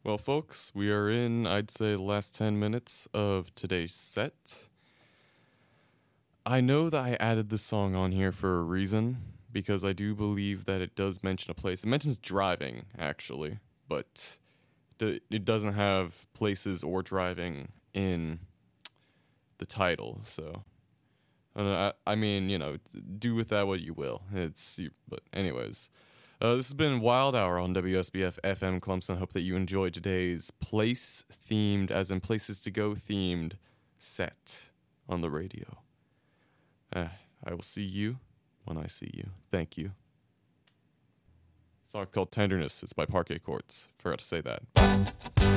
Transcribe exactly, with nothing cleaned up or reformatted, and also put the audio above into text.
Well, folks, we are in, I'd say, the last ten minutes of today's set. I know that I added this song on here for a reason, because I do believe that it does mention a place. It mentions driving, actually, but it doesn't have places or driving in the title, so... I, I mean, you know, do with that what you will. It's, but anyways... Uh, this has been Wild Hour on W S B F F M Clemson. Hope that you enjoyed today's place-themed, as in places to go themed, set on the radio. Uh, I will see you when I see you. Thank you. The song's called Tenderness. It's by Parquet Courts. Forgot to say that.